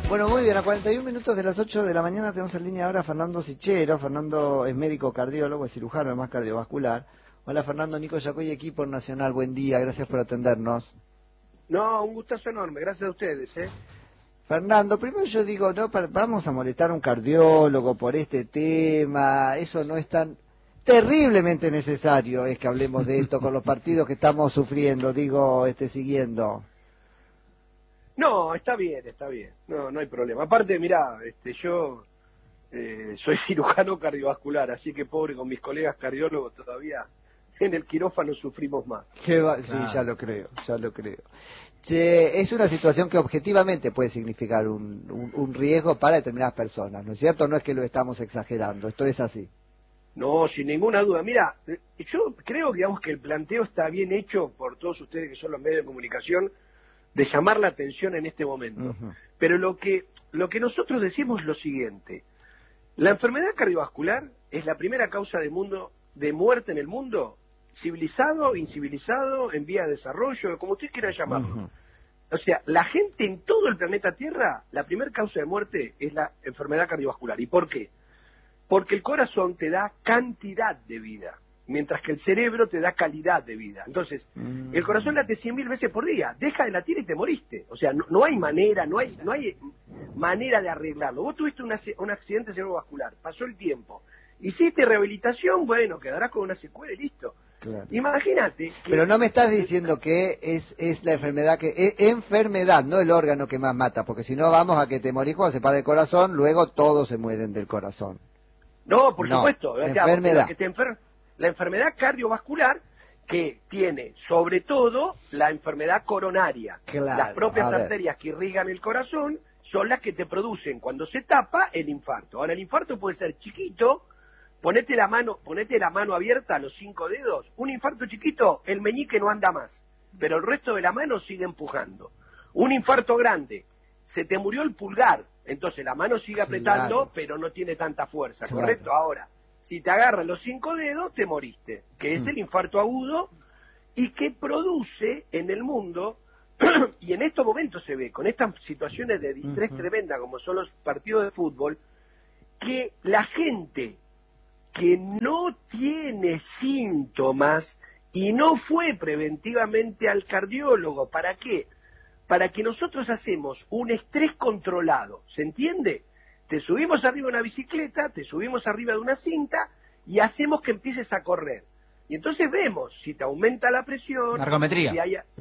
Bueno, muy bien, a 41 minutos de las 8 de la mañana tenemos en línea ahora a Fernando Sichero. Fernando es médico cardiólogo, es cirujano, además cardiovascular. Hola Fernando, Nico Yacoy, equipo nacional, buen día, gracias por atendernos. No, un gustazo enorme, gracias a ustedes. Fernando, primero yo digo, no, vamos a molestar a un cardiólogo por este tema, eso no es tan terriblemente necesario, es que hablemos de esto con los partidos que estamos sufriendo, siguiendo. No, está bien, no hay problema. Aparte, mirá, yo soy cirujano cardiovascular, así que pobre con mis colegas cardiólogos todavía en el quirófano sufrimos más. Claro. Sí, ya lo creo. Che, es una situación que objetivamente puede significar un riesgo para determinadas personas, ¿no es cierto? No es que lo estamos exagerando, esto es así. No, sin ninguna duda. Mira, yo creo, digamos, que el planteo está bien hecho por todos ustedes que son los medios de comunicación, de llamar la atención en este momento. Uh-huh. Pero lo que nosotros decimos es lo siguiente: la enfermedad cardiovascular es la primera causa de muerte en el mundo, civilizado, incivilizado, en vía de desarrollo, como ustedes quieran llamarlo. Uh-huh. O sea, la gente en todo el planeta Tierra, la primera causa de muerte es la enfermedad cardiovascular. ¿Y por qué? Porque el corazón te da cantidad de vida, mientras que el cerebro te da calidad de vida. Entonces, el corazón late 100.000 veces por día, deja de latir y te moriste. O sea, no hay manera, no hay manera de arreglarlo. Vos tuviste un accidente cerebrovascular, pasó el tiempo, hiciste rehabilitación, bueno, quedarás con una secuela y listo. Claro. Imagínate. Pero no me estás diciendo que es la enfermedad enfermedad, no el órgano que más mata, porque si no vamos a que te morís cuando se para el corazón, luego todos se mueren del corazón. No, por supuesto. O sea, enfermedad. La enfermedad cardiovascular, que tiene sobre todo la enfermedad coronaria. Claro, las propias arterias que irrigan el corazón son las que te producen, cuando se tapa, el infarto. Ahora, el infarto puede ser chiquito, ponete la mano abierta a los 5 dedos, un infarto chiquito, el meñique no anda más, pero el resto de la mano sigue empujando. Un infarto grande, se te murió el pulgar, entonces la mano sigue apretando, claro, pero no tiene tanta fuerza, claro, ¿correcto? Ahora, si te agarran los 5 dedos, te moriste, que es el infarto agudo y que produce en el mundo, y en estos momentos se ve, con estas situaciones de distrés tremenda como son los partidos de fútbol, que la gente que no tiene síntomas y no fue preventivamente al cardiólogo, ¿para qué? Para que nosotros hacemos un estrés controlado, ¿se entiende? Te subimos arriba de una bicicleta, te subimos arriba de una cinta y hacemos que empieces a correr. Y entonces vemos si te aumenta la presión, la ergometría.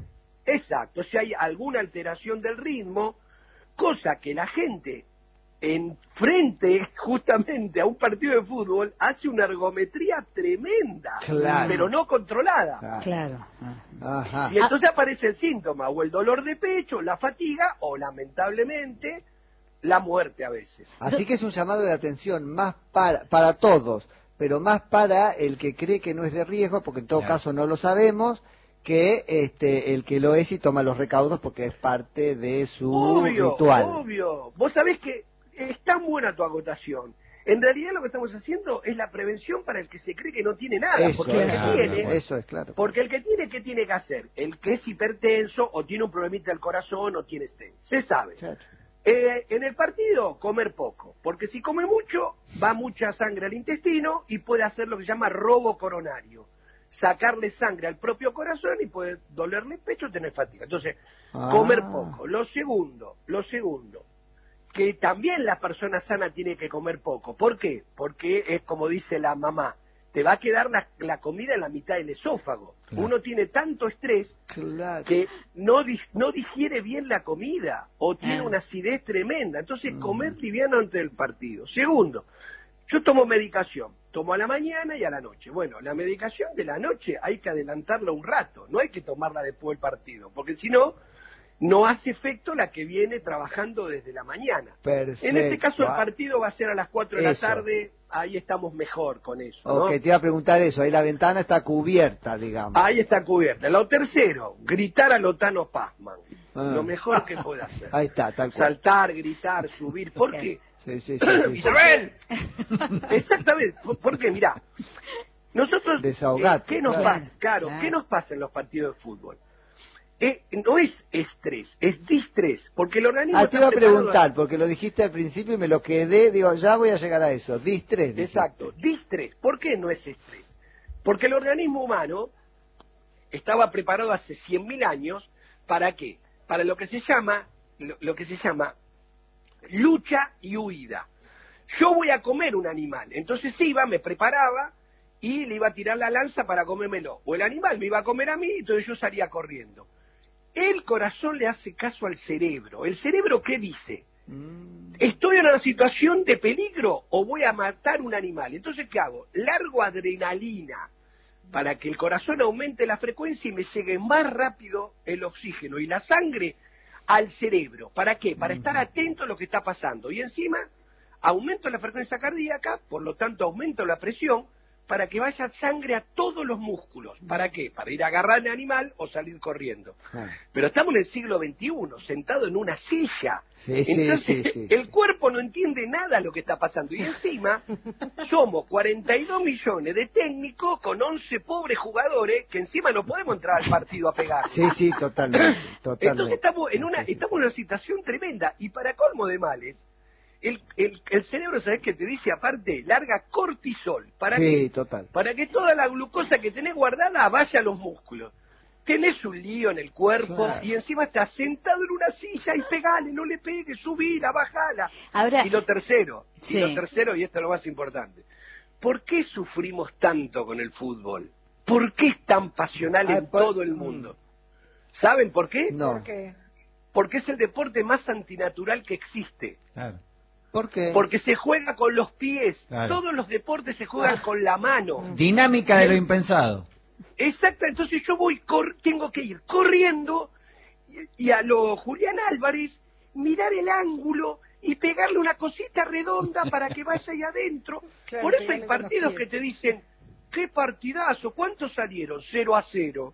Si hay alguna alteración del ritmo, cosa que la gente en frente justamente a un partido de fútbol hace una ergometría tremenda, claro, pero no controlada. Claro. Y entonces aparece el síntoma, o el dolor de pecho, la fatiga, o lamentablemente la muerte a veces. Así que es un llamado de atención más para todos, pero más para el que cree que no es de riesgo, porque en todo caso no lo sabemos, que el que lo es y toma los recaudos porque es parte de su ritual. Obvio. Vos sabés que es tan buena tu acotación. En realidad lo que estamos haciendo es la prevención para el que se cree que no tiene nada. Eso, porque el que tiene, eso es claro. Porque el que tiene, ¿qué tiene que hacer? El que es hipertenso o tiene un problemita del corazón o tiene stent. Se sabe. En el partido, comer poco. Porque si come mucho, va mucha sangre al intestino y puede hacer lo que se llama robo coronario. Sacarle sangre al propio corazón y puede dolerle el pecho o tener fatiga. Entonces, comer poco. Lo segundo, que también la persona sana tiene que comer poco. ¿Por qué? Porque es como dice la mamá, te va a quedar la comida en la mitad del esófago. Claro. Uno tiene tanto estrés que no digiere bien la comida o tiene una acidez tremenda. Entonces, comer liviano antes del partido. Segundo, yo tomo medicación, tomo a la mañana y a la noche. Bueno, la medicación de la noche hay que adelantarla un rato, no hay que tomarla después del partido, porque si no, no hace efecto la que viene trabajando desde la mañana. Perfecto. En este caso el partido va a ser a las 4 de la tarde, ahí estamos mejor con eso, ¿no? Ok, te iba a preguntar eso, ahí la ventana está cubierta, digamos. Ahí está cubierta. Lo tercero, gritar a Lotano Pazman, lo mejor que puede hacer. Ahí está, tal cual. Saltar, gritar, subir, ¿por qué? Sí. ¡Isabel! Exactamente, porque mirá, nosotros, desahogate, ¿qué nos pasa en los partidos de fútbol? no es estrés, es distrés, porque el organismo te iba a preguntar, porque lo dijiste al principio y me lo quedé, digo, ya voy a llegar a eso, distrés. Exacto, distrés. ¿Por qué no es estrés? Porque el organismo humano estaba preparado hace 100.000 años, ¿para qué? Para lo que se llama lucha y huida. Yo voy a comer un animal, entonces iba, me preparaba y le iba a tirar la lanza para comérmelo. O el animal me iba a comer a mí, entonces yo salía corriendo. El corazón le hace caso al cerebro. ¿El cerebro qué dice? ¿Estoy en una situación de peligro o voy a matar un animal? Entonces, ¿qué hago? Largo adrenalina para que el corazón aumente la frecuencia y me llegue más rápido el oxígeno y la sangre al cerebro. ¿Para qué? Para estar atento a lo que está pasando. Y encima, aumento la frecuencia cardíaca, por lo tanto aumento la presión, para que vaya sangre a todos los músculos. ¿Para qué? Para ir a agarrar al animal o salir corriendo. Pero estamos en el siglo XXI, sentado en una silla. Entonces, el cuerpo no entiende nada de lo que está pasando. Y encima, somos 42 millones de técnicos con 11 pobres jugadores que encima no podemos entrar al partido a pegar. Sí, totalmente. Entonces estamos en una situación tremenda. Y para colmo de males, el cerebro, ¿sabés qué te dice? Aparte, larga cortisol. ¿Para qué? Total. Para que toda la glucosa que tenés guardada vaya a los músculos. Tenés un lío en el cuerpo y encima estás sentado en una silla y pegale, no le pegues, subila, bajala. Ahora, y lo tercero, y esto es lo más importante. ¿Por qué sufrimos tanto con el fútbol? ¿Por qué es tan pasional en todo el mundo? ¿Saben por qué? No. ¿Por qué? Porque es el deporte más antinatural que existe. Claro. ¿Por qué? Porque se juega con los pies. Claro. Todos los deportes se juegan con la mano. Dinámica de lo impensado. Exacto, entonces yo tengo que ir corriendo y a lo Julián Álvarez mirar el ángulo y pegarle una cosita redonda para que vaya ahí adentro. Claro, por eso hay partidos que te dicen, qué partidazo, ¿cuántos salieron? 0-0.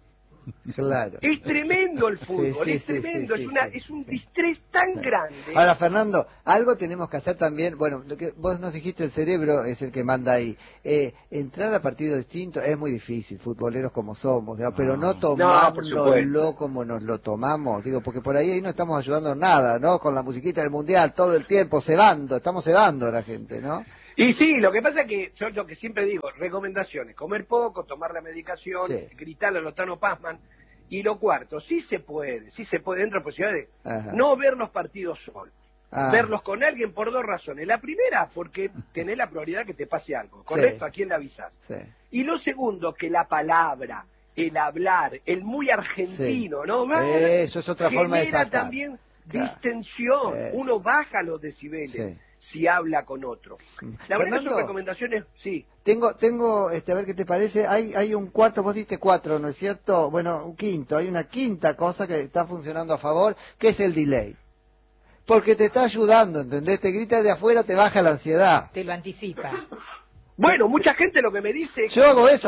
Claro. Es tremendo el fútbol, es tremendo, es un distrés tan grande. Ahora, Fernando, algo tenemos que hacer también, bueno, lo que vos nos dijiste, el cerebro es el que manda ahí. Entrar a partidos distintos es muy difícil, futboleros como somos, digamos, pero no tomándolo como nos lo tomamos, digo, porque por ahí no estamos ayudando nada, ¿no? Con la musiquita del Mundial, todo el tiempo, estamos cebando a la gente, ¿no? Y sí, lo que pasa es que yo lo que siempre digo, recomendaciones, comer poco, tomar la medicación, gritarle a Lotano Pazman, y lo cuarto, sí se puede, dentro de la posibilidad de no ver los partidos solos, verlos con alguien por dos razones. La primera, porque tenés la probabilidad que te pase algo, ¿correcto? ¿A quién le avisás? Y lo segundo, que la palabra, el hablar, el muy argentino, ¿no? Eso es otra forma de sacar. También distensión, uno baja los decibeles. Si habla con otro. La verdad que son recomendaciones, sí. Tengo, a ver qué te parece, hay un cuarto, vos diste 4, ¿no es cierto? Bueno, un quinto, hay una quinta cosa que está funcionando a favor, que es el delay. Porque te está ayudando, ¿entendés? Te grita de afuera, te baja la ansiedad. Te lo anticipa. Bueno, mucha gente lo que me dice... Yo hago eso,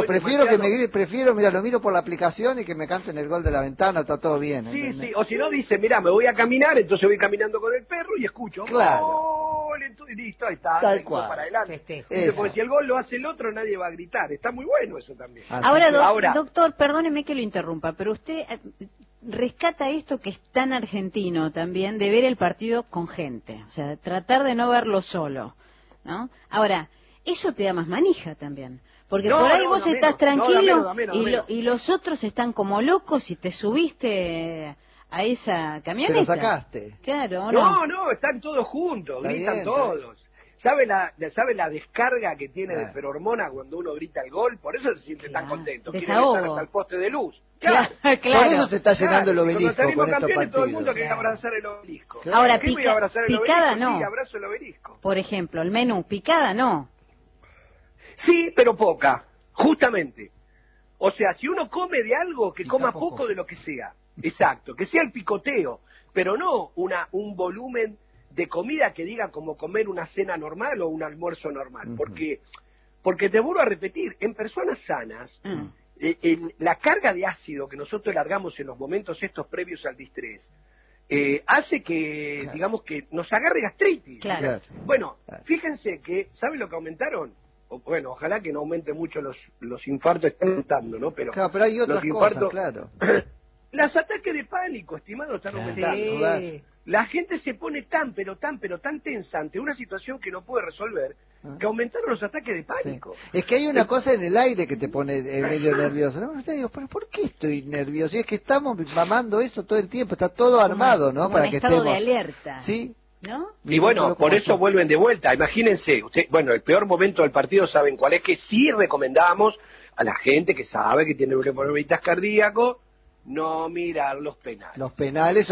mira, lo miro por la aplicación y que me canten el gol de la ventana, está todo bien. ¿entendés? Sí, o si no dice, mira, me voy a caminar, entonces voy caminando con el perro y escucho. Claro. ¡Gol! Y listo, ahí está, tal cual. Para adelante. Festejo. Porque si el gol lo hace el otro, nadie va a gritar. Está muy bueno eso también. Ahora, doctor, perdóneme que lo interrumpa, pero usted rescata esto que es tan argentino también, de ver el partido con gente, o sea, tratar de no verlo solo, ¿no? Ahora, eso te da más manija también, porque por ahí vos estás tranquilo y los otros están como locos y te subiste a esa camioneta. Pero sacaste. Claro, no, están todos juntos, gritan todos. ¿Sabe la descarga que tiene de feromona cuando uno grita el gol? Por eso se siente tan contento. Quiere besar hasta el poste de luz. Claro. Por eso se está llenando el obelisco. Cuando salimos con campeones, todo el mundo quiere abrazar el obelisco. Ahora, picada no. Sí, abrazo el obelisco. Por ejemplo, el menú, picada no. Sí, pero poca, justamente. O sea, si uno come de algo, que coma poco de lo que sea. Exacto, que sea el picoteo, pero no un volumen de comida que diga como comer una cena normal o un almuerzo normal. Porque te vuelvo a repetir, en personas sanas, la carga de ácido que nosotros largamos en los momentos estos previos al distrés, hace que, digamos, que nos agarre gastritis. Claro. Bueno, fíjense que, ¿saben lo que aumentaron? Bueno, ojalá que no aumente mucho los infartos, están aumentando, ¿no? Pero hay otras cosas, claro. Los ataques de pánico, estimado, están aumentando. Sí. La gente se pone tan tensa ante una situación que no puede resolver, que aumentaron los ataques de pánico. Sí. Es que hay una cosa en el aire que te pone medio nervioso. No, te digo, ¿pero por qué estoy nervioso? Y es que estamos mamando eso todo el tiempo, está todo armado, ¿no? Como Para en que estado estemos... de alerta. Sí. ¿No? Y bueno, por eso vuelven de vuelta. Imagínense, el peor momento del partido, ¿saben cuál es? Que sí recomendamos a la gente que sabe que tiene problemitas cardíacos, no mirar los penales. Los penales,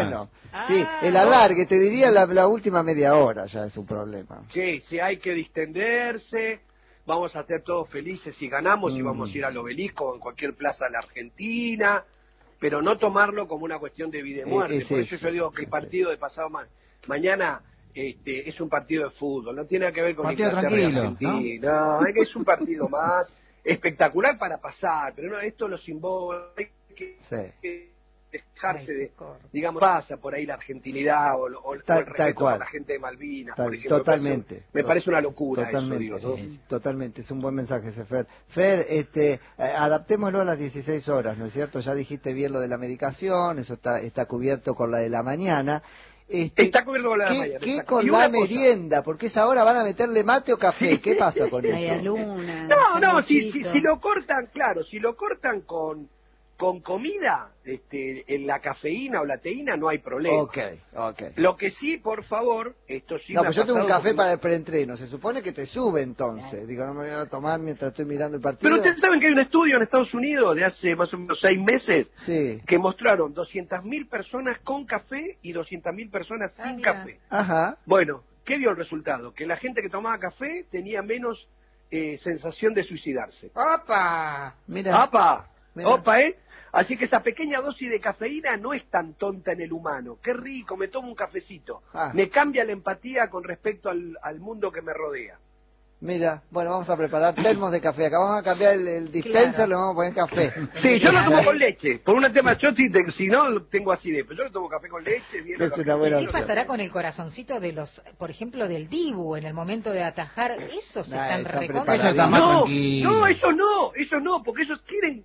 sí, el alargue, te diría la última media hora ya es un problema. Sí, hay que distenderse, vamos a estar todos felices si ganamos y vamos a ir al Obelisco o en cualquier plaza de la Argentina, pero no tomarlo como una cuestión de vida y muerte. Por eso yo digo que el partido de pasado mañana es un partido de fútbol, no tiene que ver con Inglaterra y Argentina, ¿no? Es un partido más espectacular para pasar, pero no, esto lo simbólico, hay que dejarse de, digamos, pasa por ahí la argentinidad o el respeto por la gente de Malvinas, por ejemplo. Totalmente. Me parece una locura totalmente, eso, digo, ¿no? Totalmente, es un buen mensaje ese, Fer. Fer, adaptémoslo a las 16 horas, ¿no es cierto? Ya dijiste bien lo de la medicación, eso está cubierto con la de la mañana. Está cubierto con la de la mañana. ¿Qué con la merienda? Porque esa hora van a meterle mate o café. Sí. ¿Qué pasa con eso? Luna, no, si lo cortan, claro, si lo cortan con comida, en la cafeína o la teína no hay problema. Okay. Lo que sí, por favor, esto sí. No, pues yo tengo un café para el preentreno, se supone que te sube entonces. Digo, no me voy a tomar mientras estoy mirando el partido. Pero ustedes saben que hay un estudio en Estados Unidos de hace más o menos 6 meses que mostraron 200.000 personas con café y 200.000 personas sin café. Ajá. Bueno, ¿qué dio el resultado? Que la gente que tomaba café tenía menos sensación de suicidarse. ¡Opa! Mira. ¡Opa, Así que esa pequeña dosis de cafeína no es tan tonta en el humano. Qué rico, me tomo un cafecito. Me cambia la empatía con respecto al mundo que me rodea. Mira, bueno, vamos a preparar termos de café. Acá vamos a cambiar el dispenser, le vamos a poner café. Sí, yo lo tomo con leche. Por un tema, yo si no tengo acidez, pero yo lo tomo café con leche. ¿Y qué pasará con el corazoncito de los, por ejemplo, del Dibu en el momento de atajar? Eso se están recontra. No, eso no, porque ellos quieren,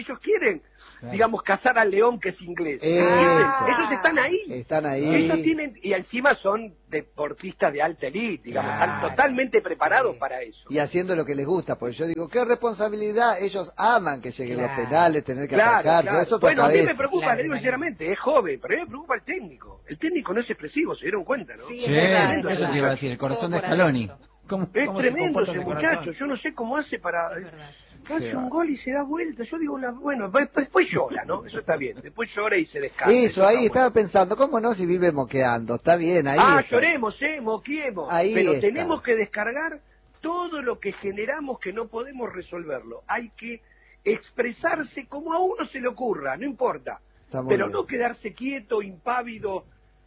digamos, cazar al león que es inglés. Ellos están ahí. Ellos tienen, y encima son deportistas de alta elite, digamos, están totalmente preparados para eso. Y haciendo lo que les gusta, porque yo digo, qué responsabilidad, ellos aman que lleguen los penales, tener que atacar, eso bueno, a mí me preocupa, le digo sinceramente, es joven, pero a mí me preocupa el técnico. El técnico no es expresivo, se dieron cuenta, ¿no? Sí, eso te iba a decir, el corazón de Scaloni. Es tremendo ese muchacho, yo no sé cómo hace para... Hace un gol y se da vuelta, yo digo, bueno, después llora, ¿no? Eso está bien, después llora y se descansa. Eso ahí estaba pensando, ¿cómo no si vive moqueando? Está bien, ahí está. Lloremos, moqueemos, pero tenemos que descargar todo lo que generamos que no podemos resolverlo. Hay que expresarse como a uno se le ocurra, no importa, pero no quedarse quieto, impávido,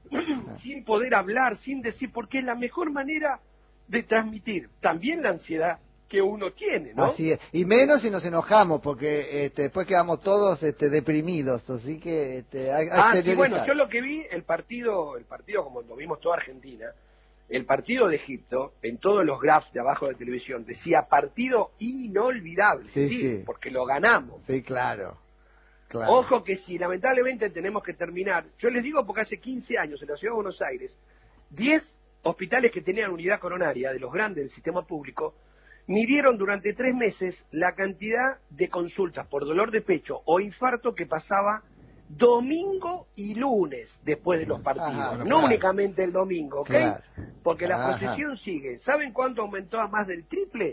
sin poder hablar, sin decir, porque es la mejor manera de transmitir también la ansiedad que uno tiene, ¿no? Así es, y menos si nos enojamos, porque después quedamos todos deprimidos, así que hay sí, bueno, yo lo que vi, el partido como lo vimos toda Argentina, el partido de Egipto, en todos los graphs de abajo de televisión, decía partido inolvidable, sí, porque lo ganamos. Sí, claro. Ojo que si lamentablemente tenemos que terminar, yo les digo porque hace 15 años en la Ciudad de Buenos Aires, 10 hospitales que tenían unidad coronaria, de los grandes del sistema público, midieron durante 3 meses la cantidad de consultas por dolor de pecho o infarto que pasaba domingo y lunes después de los partidos. No únicamente el domingo, ¿ok? Porque la procesión sigue. ¿Saben cuánto aumentó a más del triple?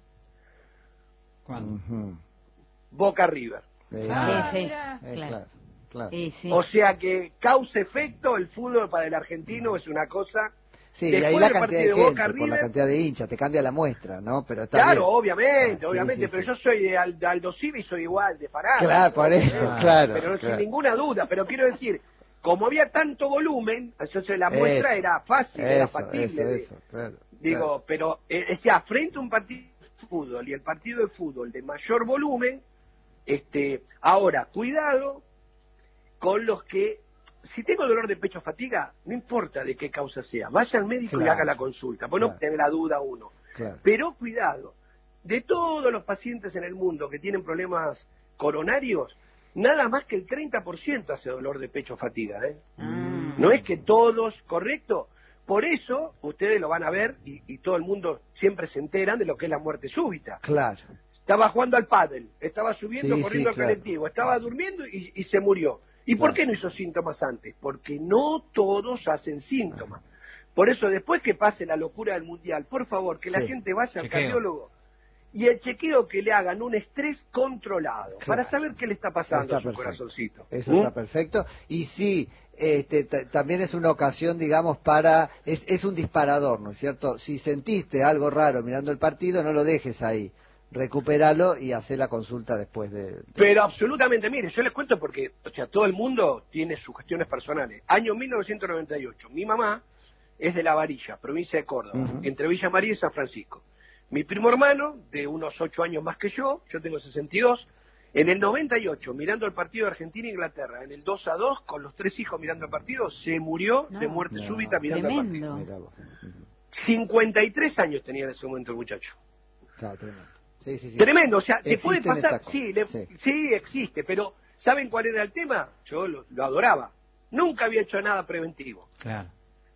¿Cuándo? Boca River. Claro. O sea que causa-efecto, el fútbol para el argentino es una cosa... Sí, y ahí la cantidad de gente, por la cantidad de hinchas, te cambia la muestra, ¿no? Pero está bien. Obviamente, pero yo soy de Aldo Civi y soy igual de Farán. Claro, por eso, claro. Pero sin ninguna duda, pero quiero decir, como había tanto volumen, entonces la muestra era fácil, era factible. Digo, pero, frente a un partido de fútbol y el partido de fútbol de mayor volumen, ahora, cuidado con los que... Si tengo dolor de pecho o fatiga, no importa de qué causa sea, vaya al médico y haga la consulta, pues no tendrá duda uno. Pero cuidado, de todos los pacientes en el mundo que tienen problemas coronarios, nada más que el 30% hace dolor de pecho o fatiga, ¿eh? No es que todos, ¿correcto? Por eso ustedes lo van a ver y todo el mundo siempre se enteran de lo que es la muerte súbita. Claro. Estaba jugando al pádel, estaba subiendo, corriendo al claro. colectivo, estaba durmiendo y se murió. ¿Y por qué no hizo síntomas antes? Porque no todos hacen síntomas. Por eso, después que pase la locura del Mundial, por favor, que la gente vaya al cardiólogo y el chequeo que le hagan un estrés controlado, para saber qué le está pasando a su corazoncito. Eso está perfecto. Y sí, también es una ocasión, digamos, para... Es un disparador, ¿no es cierto? Si sentiste algo raro mirando el partido, no lo dejes ahí. Recupéralo y hacer la consulta después de... Pero absolutamente, mire, yo les cuento porque, o sea, todo el mundo tiene sus cuestiones personales. Año 1998, mi mamá es de La Varilla, provincia de Córdoba, entre Villa María y San Francisco. Mi primo hermano, de unos 8 años más que yo tengo 62, en el 98, mirando el partido de Argentina-Inglaterra, en el 2-2, con los 3 hijos mirando el partido, se murió de muerte súbita mirando el partido. 53 años tenía en ese momento el muchacho. Claro, tremendo. Sí. Tremendo, o sea, te puede pasar, sí existe, pero ¿saben cuál era el tema? Yo lo adoraba. Nunca había hecho nada preventivo. Claro.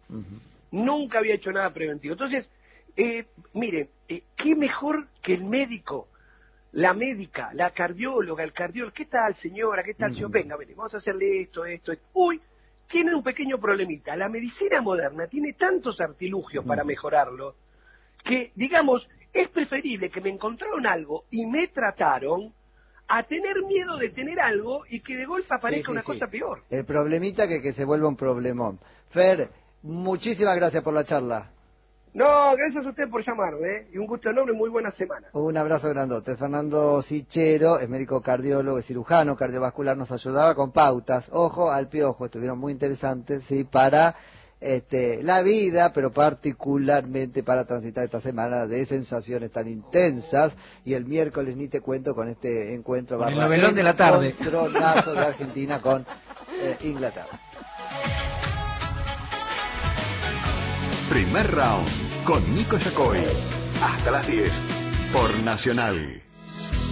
Nunca había hecho nada preventivo. Entonces, miren, qué mejor que el médico, la médica, la cardióloga, el cardiólogo. ¿Qué tal, señora? ¿Qué tal, señor? Venga, vamos a hacerle esto. Uy, tiene un pequeño problemita. La medicina moderna tiene tantos artilugios para mejorarlo que, digamos, es preferible que me encontraron algo y me trataron a tener miedo de tener algo y que de golpe aparezca una cosa peor. El problemita que se vuelva un problemón. Fer, muchísimas gracias por la charla. No, gracias a usted por llamarme, y un gusto enorme, muy buena semana. Un abrazo grandote. Fernando Sichero es médico cardiólogo, es cirujano cardiovascular, nos ayudaba con pautas, ojo al piojo, estuvieron muy interesantes, sí, para la vida, pero particularmente para transitar esta semana de sensaciones tan intensas, y el miércoles ni te cuento con este encuentro el novelón de la tarde, controlazo de Argentina con Inglaterra. Primer round con Nico Yacoy. Hasta las 10 por Nacional.